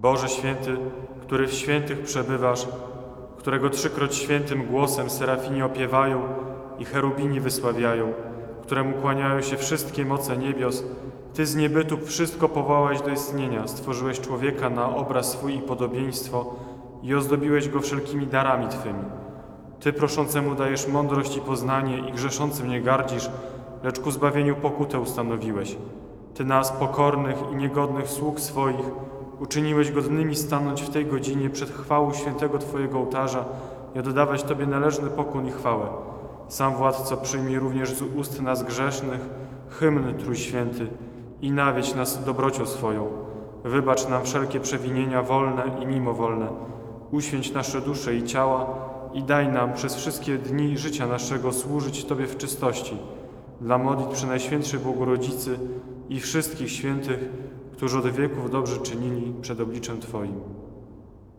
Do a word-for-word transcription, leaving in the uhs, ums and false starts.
Boże święty, który w świętych przebywasz, którego trzykroć świętym głosem serafini opiewają i cherubini wysławiają, któremu kłaniają się wszystkie moce niebios, Ty z niebytu wszystko powołałeś do istnienia, stworzyłeś człowieka na obraz swój i podobieństwo i ozdobiłeś go wszelkimi darami Twymi. Ty proszącemu dajesz mądrość i poznanie i grzeszącym nie gardzisz, lecz ku zbawieniu pokutę ustanowiłeś. Ty nas, pokornych i niegodnych sług swoich, uczyniłeś godnymi stanąć w tej godzinie przed chwałą świętego Twojego ołtarza i oddawać Tobie należny pokłon i chwałę. Sam Władco przyjmij również z ust nas grzesznych hymn Trójświęty i nawiedź nas dobrocią swoją. Wybacz nam wszelkie przewinienia wolne i mimowolne. Uświęć nasze dusze i ciała i daj nam przez wszystkie dni życia naszego służyć Tobie w czystości. Dla modlitw Przenajświętszej Bogorodzicy i wszystkich świętych, którzy od wieków dobrze czynili przed obliczem Twoim.